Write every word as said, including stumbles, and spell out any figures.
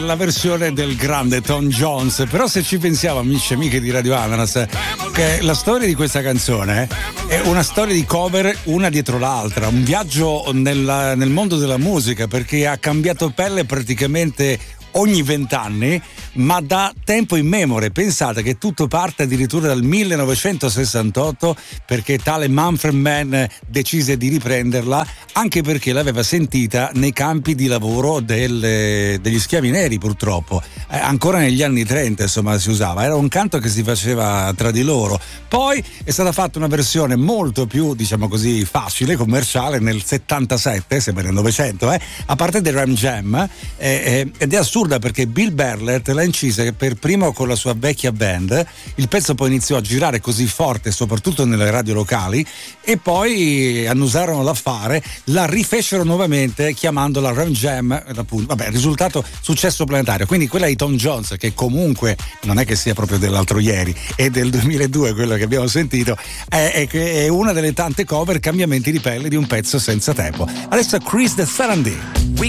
La versione del grande Tom Jones. Però se ci pensiamo, amici e amiche di Radio Ananas, che la storia di questa canzone è una storia di cover una dietro l'altra, un viaggio nella, nel mondo della musica, perché ha cambiato pelle praticamente ogni vent'anni, ma da tempo immemore. Pensate che tutto parte addirittura dal millenovecentosessantotto, perché tale Manfred Mann decise di riprenderla, anche perché l'aveva sentita nei campi di lavoro del, degli schiavi neri, purtroppo. Eh, ancora negli anni trenta, insomma, si usava. Era un canto che si faceva tra di loro. Poi è stata fatta una versione molto più, diciamo così, facile, commerciale, nel settantasette, sempre nel Novecento, eh, a parte del Ram Jam, eh, eh, ed è assurda perché Bill Berlet l'ha incisa per primo con la sua vecchia band. Il pezzo poi iniziò a girare così forte, soprattutto nelle radio locali, e poi annusarono l'affare, la rifecero nuovamente chiamandola Ram Jam, appunto. Vabbè, il risultato successo planetario. Quindi quella di Tom Jones, che comunque non è che sia proprio dell'altro ieri, è del duemiladue quello che abbiamo sentito, è, è, è una delle tante cover cambiamenti di pelle di un pezzo senza tempo. Adesso Chris the Sarandí. We